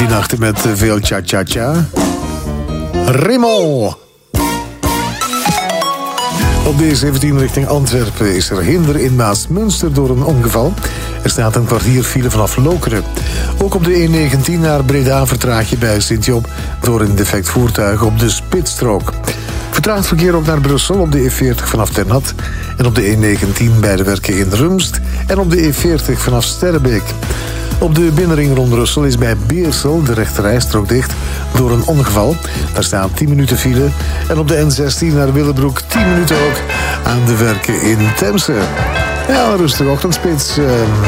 die nachten met veel cha-cha-cha. Raymond. Op de E17 richting Antwerpen is er hinder in Maasmünster door een ongeval. Er staat een kwartier file vanaf Lokeren. Ook op de E19 naar Breda vertraag je bij Sint-Job door een defect voertuig op de spitsstrook. Vertraagd verkeer ook naar Brussel op de E40 vanaf Ternat en op de E19 bij de werken in Rumst en op de E40 vanaf Sterrebeek. Op de binnenring rond Brussel is bij Beersel de rechterrijstrook dicht door een ongeval. Daar staat 10 minuten file. En op de N16 naar Willebroek 10 minuten ook aan de werken in Temse. Ja, een rustige ochtendspits.